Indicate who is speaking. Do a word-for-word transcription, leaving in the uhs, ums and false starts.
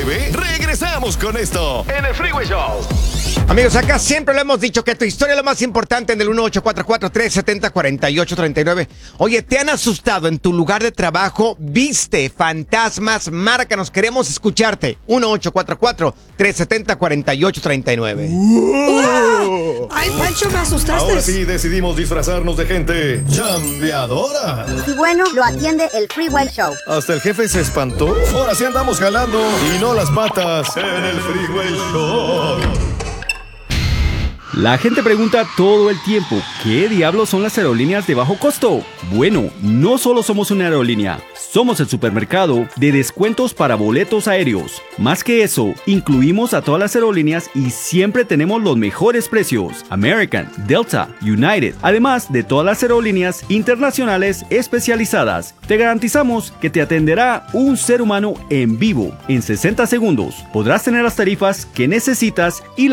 Speaker 1: nueve. Regresamos con esto en el Freeway Show.
Speaker 2: Amigos, acá siempre lo hemos dicho que tu historia es lo más importante en el uno ocho cuatro cuatro, tres siete cero, cuatro ocho tres nueve. Oye, ¿te han asustado en tu lugar de trabajo? ¿Viste fantasmas? Márcanos, queremos escucharte. uno ocho cuatro cuatro, tres siete cero, cuatro ocho tres nueve.
Speaker 3: ¡Wow! Ay, Pancho, me asustaste.
Speaker 1: Ahora sí decidimos disfrazarnos de gente chambeadora.
Speaker 4: Y bueno, lo atiende el Freeway Show.
Speaker 1: Hasta el jefe se espantó. Ahora sí andamos jalando y no las patas en el Freeway Show.
Speaker 5: La gente pregunta todo el tiempo, ¿qué diablos son las aerolíneas de bajo costo? Bueno, no solo somos una aerolínea, somos el supermercado de descuentos para boletos aéreos. Más que eso, incluimos a todas las aerolíneas y siempre tenemos los mejores precios. American, Delta, United, además de todas las aerolíneas internacionales especializadas. Te garantizamos que te atenderá un ser humano en vivo en sesenta segundos. Podrás tener las tarifas que necesitas y